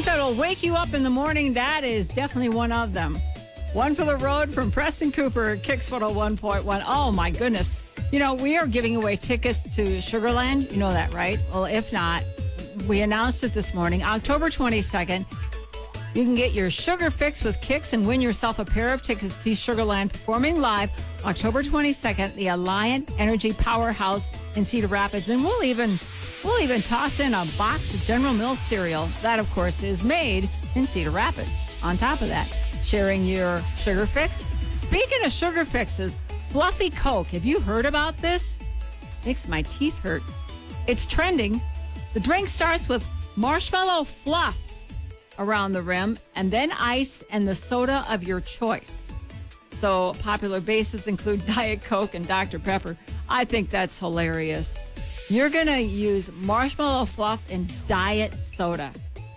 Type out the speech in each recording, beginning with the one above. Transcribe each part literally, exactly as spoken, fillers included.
Songs that'll wake you up in the morning, that is definitely one of them. One for the Road from Preston Cooper, Kicks one oh one point one. Oh, my goodness. You know, we are giving away tickets to Sugarland. You know that, right? Well, if not, we announced it this morning. October twenty-second, you can get your sugar fix with Kicks and win yourself a pair of tickets to see Sugarland performing live October twenty-second, the Alliant Energy Powerhouse in Cedar Rapids. And we'll even we'll even toss in a box of General Mills cereal. That, of course, is made in Cedar Rapids. On top of that, sharing your sugar fix. Speaking of sugar fixes, Fluffy Coke. Have you heard about this? Makes my teeth hurt. It's trending. The drink starts with marshmallow fluff around the rim and then ice and the soda of your choice. So popular bases include Diet Coke and Doctor Pepper. I think that's hilarious. You're going to use marshmallow fluff in diet soda.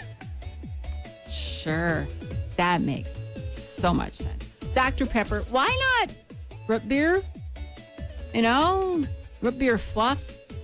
Sure. That makes so much sense. Doctor Pepper, why not root beer? You know, root beer fluff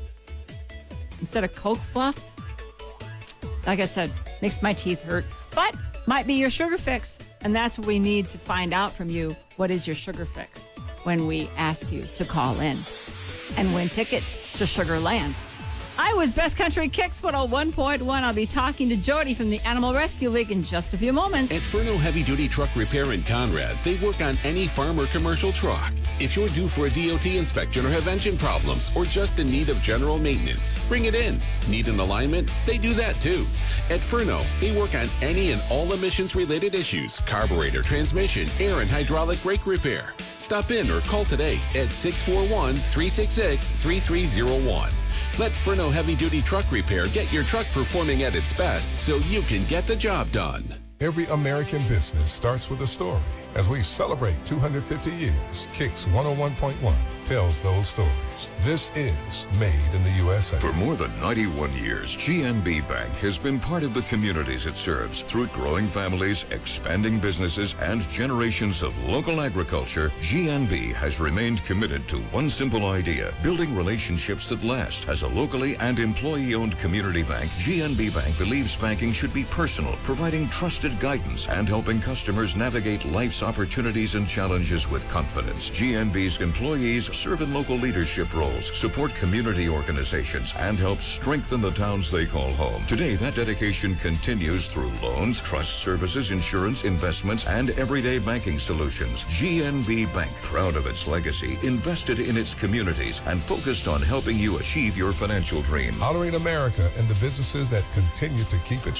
instead of Coke fluff. Like I said, makes my teeth hurt, but might be your sugar fix. And that's what we need to find out from you. What is your sugar fix when we ask you to call in and win tickets to Sugarland? Iowa's Best Country Kicks one oh one point one. I'll be talking to Jody from the Animal Rescue League in just a few moments. At Furno Heavy Duty Truck Repair in Conrad, they work on any farm or commercial truck. If you're due for a D O T inspection or have engine problems or just in need of general maintenance, bring it in. Need an alignment? They do that too. At Furno, they work on any and all emissions-related issues, carburetor, transmission, air, and hydraulic brake repair. Stop in or call today at six four one, three six six, three three zero one. Let Furno Heavy Duty Truck Repair get your truck performing at its best so you can get the job done. Every American business starts with a story. As we celebrate two hundred fifty years, Kicks one oh one point one tells those stories. This is Made in the U S A. For more than ninety-one years, G N B Bank has been part of the communities it serves. Through growing families, expanding businesses, and generations of local agriculture, G N B has remained committed to one simple idea: building relationships that last. As a locally and employee-owned community bank, G N B Bank believes banking should be personal, providing trusted guidance and helping customers navigate life's opportunities and challenges with confidence. G N B's employees serve in local leadership roles, support community organizations, and help strengthen the towns they call home. Today, that dedication continues through loans, trust services, insurance, investments, and everyday banking solutions. G N B Bank, proud of its legacy, invested in its communities, and focused on helping you achieve your financial dream. Honoring America and the businesses that continue to keep it